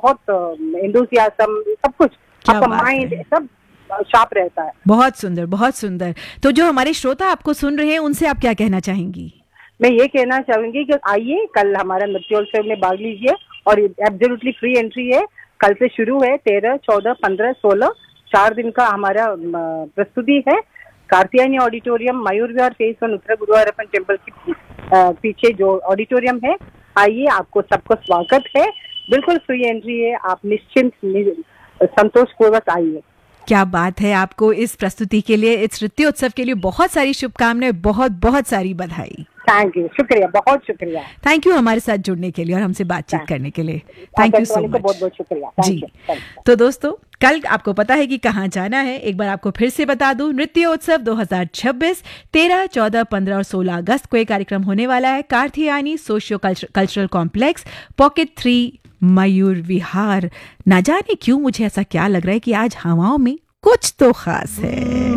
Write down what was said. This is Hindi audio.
बहुत एंथुसियाज्म, सब कुछ, आपका माइंड सब शार्प रहता है। बहुत सुंदर, बहुत सुंदर। तो जो हमारे श्रोता आपको सुन रहे हैं उनसे आप क्या कहना चाहेंगी? मैं ये कहना चाहूंगी कि आइए कल हमारा नृत्योत्सव में भाग लीजिए, और एब्सोल्युटली फ्री एंट्री है। कल से शुरू है, 13, 14, 15, 16 4 दिन का हमारा प्रस्तुति है। कात्यायनी ऑडिटोरियम, मयूर विहार फेज 1 उत्तर गुरुवायूरप्पन टेम्पल के पीछे जो ऑडिटोरियम है, आइए, आपको सबको स्वागत है। बिल्कुल फ्री एंट्री है, आप निश्चिंत संतोष पूर्वक आइए। क्या बात है। आपको इस प्रस्तुति के लिए, इस नृत्योत्सव के लिए बहुत सारी शुभकामनाएं, बहुत बहुत सारी बधाई। थैंक यू, शुक्रिया, बहुत शुक्रिया। थैंक यू हमारे साथ जुड़ने के लिए और हमसे बातचीत करने के लिए। Thank you so much. बहुत बहुत शुक्रिया जी। तो दोस्तों, कल आपको पता है कि कहाँ जाना है। एक बार आपको फिर से बता दूं, नृत्योत्सव 2026 13, 14, 15 और 16 अगस्त को एक कार्यक्रम होने वाला है। Katyayani socio cultural complex, pocket 3, Mayur Vihar. ना जाने क्यों मुझे ऐसा क्या लग रहा है कि आज हवाओं में कुछ तो खास है।